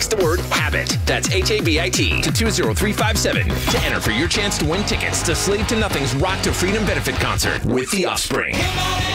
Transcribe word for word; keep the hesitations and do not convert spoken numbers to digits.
text the word HABIT. That's H A B I T to two zero three five seven to enter for your chance to win tickets to Slave to Nothing's Rock to Freedom benefit concert with The Offspring.